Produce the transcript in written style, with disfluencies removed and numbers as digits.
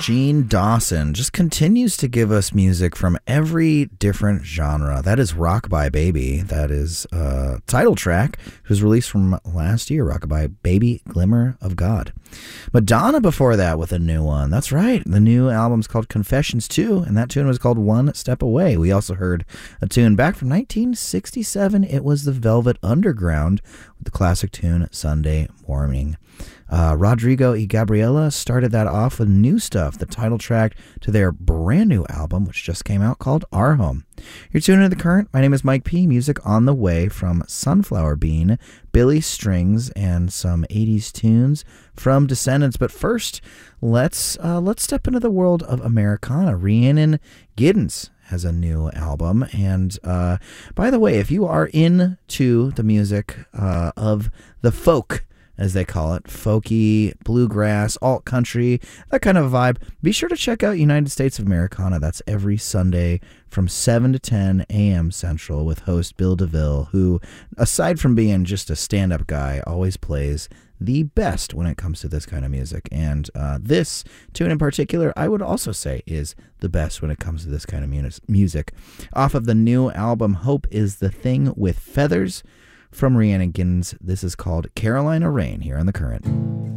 Gene Dawson just continues to give us music from every different genre. That is Rockabye Baby. That is title track. It was released from last year, Rockabye Baby, Glimmer of God. Madonna before that with a new one. That's right. The new album's called Confessions 2, and that tune was called One Step Away. We also heard a tune back from 1967. It was the Velvet Underground with the classic tune Sunday Morning. Rodrigo y Gabriela started that off with new stuff, the title track to their brand new album, which just came out, called Our Home. You're tuning into The Current. My name is Mike P. Music on the way from Sunflower Bean, Billy Strings, and some 80s tunes from Descendants. But first, let's step into the world of Americana. Rhiannon Giddens has a new album. And by the way, if you are into the music of the folk, as they call it, folky, bluegrass, alt country, that kind of vibe, be sure to check out United States of Americana. That's every Sunday from 7 to 10 a.m. Central with host Bill DeVille, who, aside from being just a stand-up guy, always plays the best when it comes to this kind of music. And this tune in particular, I would also say, is the best when it comes to this kind of music. Off of the new album, Hope is the Thing with Feathers, from Rhiannon Giddens, this is called Carolina Rain here on The Current.